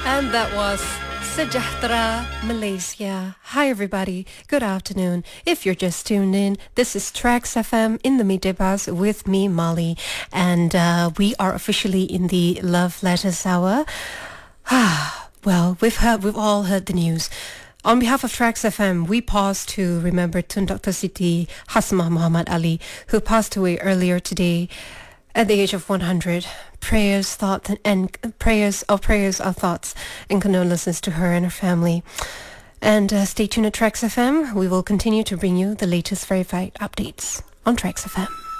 And that was Sejahtera Malaysia. Hi everybody, good afternoon. If you're just tuned in, this is Tracks FM in the midday bus with me, Molly. And we are officially in the Love Letters Hour. Well, we've all heard the news. On behalf of Tracks FM, we pause to remember Tun Dr. Siti Hasmah Muhammad Ali, who passed away earlier today at the age of 100. Prayers, thoughts, and prayers are thoughts and condolences to her and her family. And stay tuned at Tracks FM. We will continue to bring you the latest verified updates on Tracks FM.